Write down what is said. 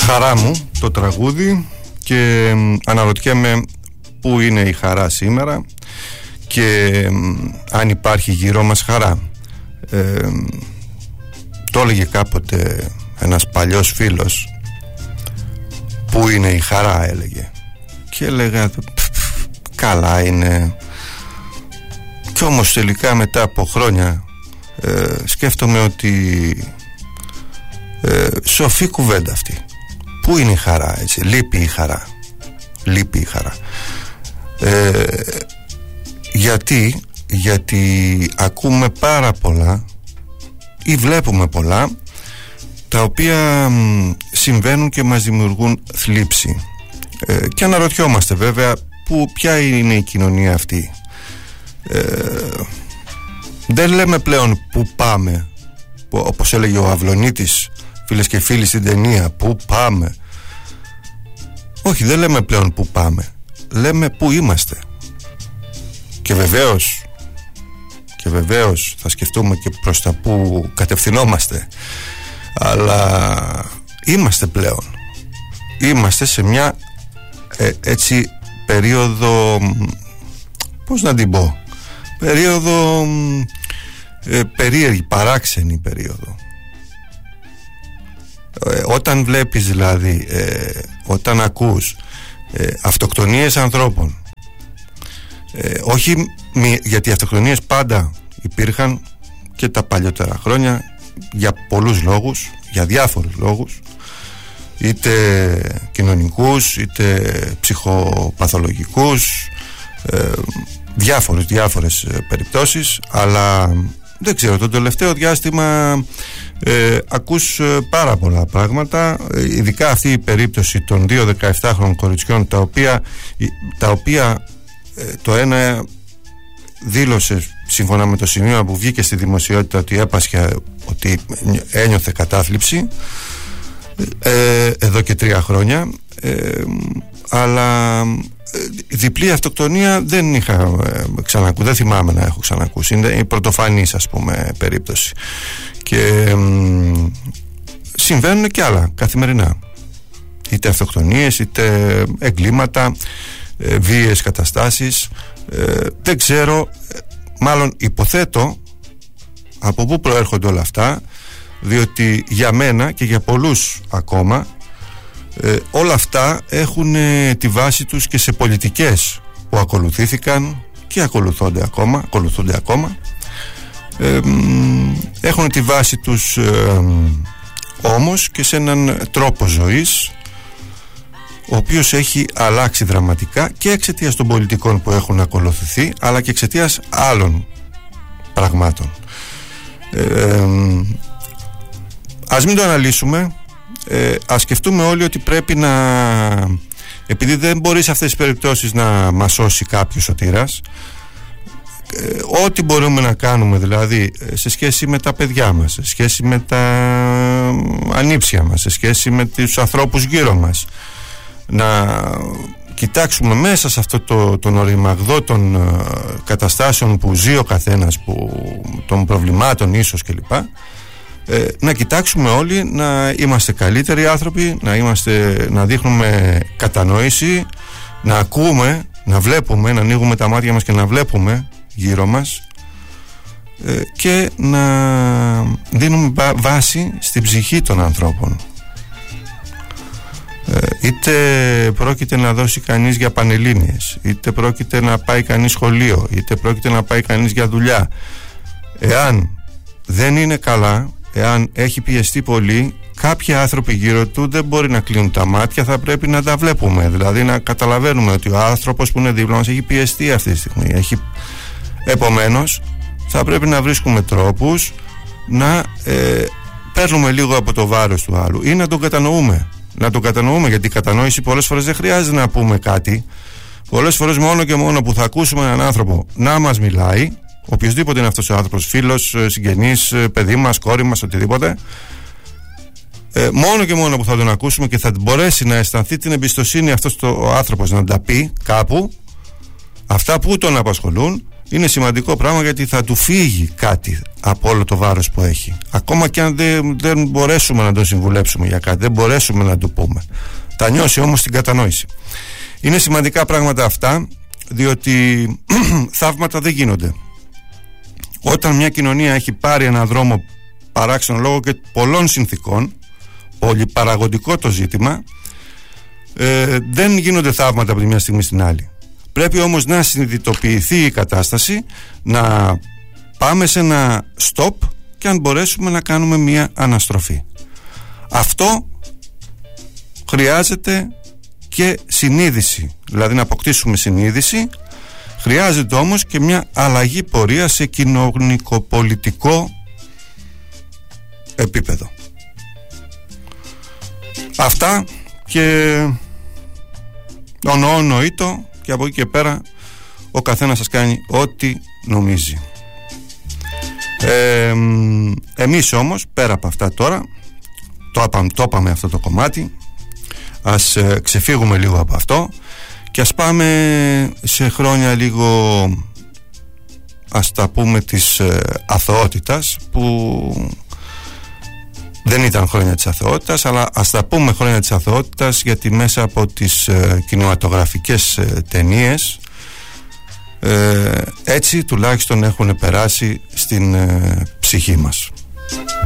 Χαρά μου το τραγούδι, και αναρωτιέμαι πού είναι η χαρά σήμερα και αν υπάρχει γύρω μας χαρά. Το έλεγε κάποτε ένας παλιός φίλος, πού είναι η χαρά, έλεγε, και έλεγα καλά είναι. Κι όμως τελικά μετά από χρόνια σκέφτομαι ότι σοφή κουβέντα αυτή. Πού είναι η χαρά, έτσι? Λείπει η χαρά. Λείπει η χαρά. Γιατί ακούμε πάρα πολλά ή βλέπουμε πολλά τα οποία συμβαίνουν και μας δημιουργούν θλίψη, και αναρωτιόμαστε βέβαια ποια είναι η κοινωνία αυτή. Δεν λέμε πλέον πού πάμε, όπως έλεγε ο Αυλονίτης, φίλες και φίλοι, στην ταινία, πού πάμε. Όχι, δεν λέμε πλέον πού πάμε, λέμε πού είμαστε. Και βεβαίως θα σκεφτούμε και προς τα πού κατευθυνόμαστε, αλλά είμαστε πλέον. Είμαστε σε μια έτσι περίοδο, πώς να την πω, περίοδο περίεργη, παράξενη περίοδο. Όταν βλέπεις δηλαδή, όταν ακούς αυτοκτονίες ανθρώπων, όχι γιατί οι αυτοκτονίες πάντα υπήρχαν και τα παλιότερα χρόνια, για πολλούς λόγους, για διάφορους λόγους, είτε κοινωνικούς είτε ψυχοπαθολογικούς, διάφορες περιπτώσεις, αλλά δεν ξέρω, το τελευταίο διάστημα ακούς πάρα πολλά πράγματα, ειδικά αυτή η περίπτωση των 2 17χρονων κοριτσιών, τα οποία το ένα δήλωσε σύμφωνα με το σημείο που βγήκε στη δημοσιότητα ότι έπασχε, ότι ένιωθε κατάθλιψη εδώ και 3 χρόνια, αλλά διπλή αυτοκτονία δεν είχα ξανακούσει, δεν θυμάμαι να έχω ξανακούσει. Είναι η πρωτοφανής, ας πούμε, περίπτωση, και συμβαίνουν και άλλα καθημερινά, είτε αυτοκτονίες είτε εγκλήματα, βίαιες καταστάσεις. Δεν ξέρω, μάλλον υποθέτω από πού προέρχονται όλα αυτά, διότι για μένα και για πολλούς ακόμα όλα αυτά έχουν τη βάση τους και σε πολιτικές που ακολουθήθηκαν και ακολουθούνται ακόμα. Έχουν τη βάση τους όμως και σε έναν τρόπο ζωής ο οποίος έχει αλλάξει δραματικά, και εξαιτίας των πολιτικών που έχουν ακολουθηθεί, αλλά και εξαιτίας άλλων πραγμάτων. Ας μην το αναλύσουμε, ας σκεφτούμε όλοι ότι πρέπει να, επειδή δεν μπορεί σε αυτές τις περιπτώσεις να μας σώσει κάποιος σωτήρας, ό,τι μπορούμε να κάνουμε δηλαδή σε σχέση με τα παιδιά μας, σε σχέση με τα ανήψια μας, σε σχέση με τους ανθρώπους γύρω μας, να κοιτάξουμε μέσα σε αυτό τον οριμαγδό των καταστάσεων που ζει ο καθένας, των προβλημάτων ίσως κλπ, να κοιτάξουμε όλοι να είμαστε καλύτεροι άνθρωποι, να δείχνουμε κατανόηση, να ακούμε, να βλέπουμε, να ανοίγουμε τα μάτια μας και να βλέπουμε γύρω μας, και να δίνουμε βάση στην ψυχή των ανθρώπων. Είτε πρόκειται να δώσει κανείς για πανελλήνιες, είτε πρόκειται να πάει κανείς σχολείο, είτε πρόκειται να πάει κανείς για δουλειά. Εάν δεν είναι καλά, εάν έχει πιεστεί πολύ, κάποιοι άνθρωποι γύρω του δεν μπορεί να κλείνουν τα μάτια, θα πρέπει να τα βλέπουμε, δηλαδή να καταλαβαίνουμε ότι ο άνθρωπος που είναι δίπλα μας έχει πιεστεί αυτή τη στιγμή, επομένως θα πρέπει να βρίσκουμε τρόπους να παίρνουμε λίγο από το βάρος του άλλου, ή να τον κατανοούμε, γιατί η κατανόηση πολλές φορές δεν χρειάζεται να πούμε κάτι. Πολλές φορές μόνο και μόνο που θα ακούσουμε έναν άνθρωπο να μας μιλάει, οποιοσδήποτε είναι αυτός ο άνθρωπος, φίλος, συγγενής, παιδί μας, κόρη μας, οτιδήποτε, μόνο και μόνο που θα τον ακούσουμε και θα μπορέσει να αισθανθεί την εμπιστοσύνη αυτός ο άνθρωπος να τα πει κάπου, αυτά που τον απασχολούν, είναι σημαντικό πράγμα, γιατί θα του φύγει κάτι από όλο το βάρος που έχει. Ακόμα και αν δεν μπορέσουμε να τον συμβουλέψουμε για κάτι, δεν μπορέσουμε να του πούμε, θα νιώσει όμως την κατανόηση. Είναι σημαντικά πράγματα αυτά, διότι θαύματα δεν γίνονται. Όταν μια κοινωνία έχει πάρει ένα δρόμο παράξενο λόγω και πολλών συνθήκων, πολυπαραγωγικό το ζήτημα, δεν γίνονται θαύματα από τη μια στιγμή στην άλλη. Πρέπει όμως να συνειδητοποιηθεί η κατάσταση, να πάμε σε ένα stop και αν μπορέσουμε να κάνουμε μια αναστροφή. Αυτό χρειάζεται και συνείδηση, δηλαδή να αποκτήσουμε συνείδηση. Χρειάζεται όμως και μια αλλαγή πορεία σε κοινωνικοπολιτικό επίπεδο. Αυτά και νοήτο, και από εκεί και πέρα ο καθένας σας κάνει ό,τι νομίζει. Εμείς όμως, πέρα από αυτά τώρα, το είπαμε αυτό το κομμάτι, ας ξεφύγουμε λίγο από αυτό και ας πάμε σε χρόνια λίγο, ας τα πούμε, της αθωότητας, που δεν ήταν χρόνια της αθωότητας, αλλά ας τα πούμε χρόνια της αθωότητας, γιατί μέσα από τις κινηματογραφικές ταινίες έτσι τουλάχιστον έχουν περάσει στην ψυχή μας.